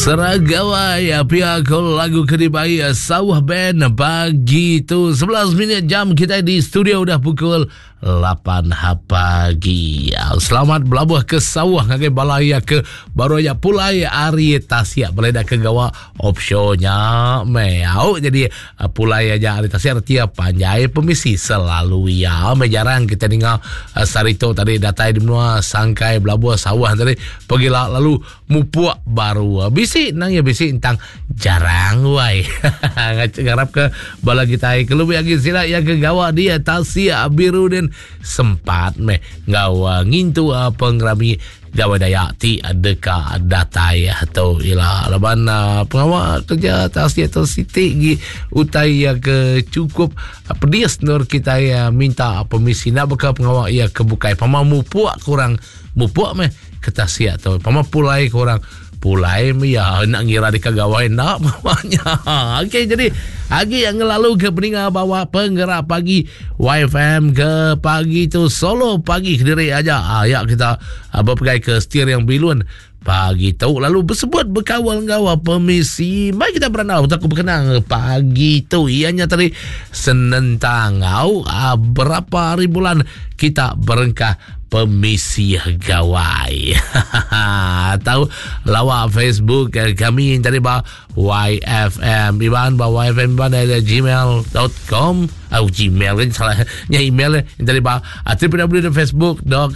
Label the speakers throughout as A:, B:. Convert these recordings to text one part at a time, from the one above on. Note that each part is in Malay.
A: Seragawai pihak lagu Kedibai Sawah Band pagi tu 11 minit jam kita di studio dah pukul 8 pagi. Selamat berlabuh ke sawah ngagai balaya ke baru aja pulai hari tasia balai dah ke gawa opsionya meau jadi pulai aja hari tasia artinya panjai pemisi selalu ya me jarang kita dengar sarito tadi datai di menua sangkai berlabuh sawah tadi pergi lalu mupuak baru bisi nang ya bisi tentang jarang wai ngarap ke bala kita ke lebih lagi sila ya ke gawa dia tasia biru dan sempat me gawa ngintu pengrami gawa daya ti adeka datai atau ila laban pengawal kerja tasia atau siti gi utai ya ke cukup pedias nur kita ya minta permisi nak beka pengawal ya kebukai pamamu puak kurang mupuak me ketasia atau pamapulai kurang pulai ya nak ngira di kagawai nak mamanya. Okey, jadi lagi yang lalu ke peningat bawa penggerak pagi YFM ke pagi tu solo pagi Kediri aja. Ya kita berpegai ke setir yang bilun pagi tu lalu bersebut berkawal gawa permisi. Mari kita beranau tak berkenang pagi tu ianya tadi senentang berapa hari bulan kita berengkah permisi gawai. Tahu lawa Facebook kami tadi bah YFM Iban bah YFM Iban ada gmail.com Gmail kan salahnya email tadi bah www.facebook.com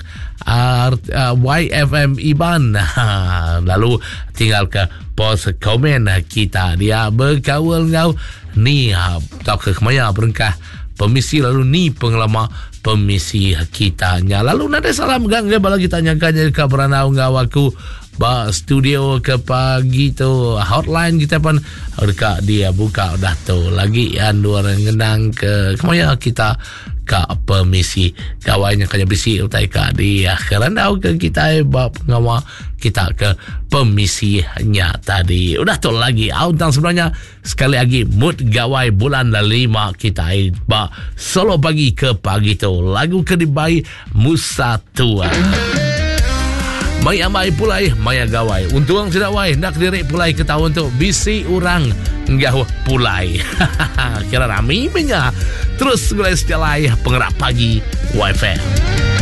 A: YFM Iban. Lalu tinggal ke post komen kita dia berkawal ngau ni tak ke kemaya berengkah permisi lalu ni pengelama permisi kitanya lalu nada salam gang dia bala kita tanyakan ke beranau ngawaku ba studio ke pagi tu hotline kita pun dekat dia buka dah tu lagi andu orang ngenang ke kemaya kita ke permisi kawainya kaya bisi utai ka dia kerana ke kita bab ngawa kita ke permisinya tadi udah tu lagi tang sebenarnya sekali lagi mood gawai bulan 5 kita ba solo pagi ke pagi tu lagu Kedibai Musa Tua. Maya mai pulai maya gawai untung tidak wai nak diri pulai ketahuan tu bisi orang ngau pulai kira rami punya terus mulai sejalai penggerak pagi YFM.